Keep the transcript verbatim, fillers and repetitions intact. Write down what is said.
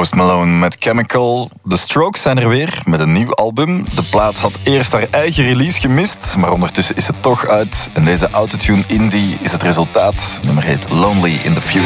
Post Malone met Chemical. De Strokes zijn er weer met een nieuw album. De plaat had eerst haar eigen release gemist, maar ondertussen is het toch uit. En deze autotune indie is het resultaat. Het nummer heet Lonely in the Future.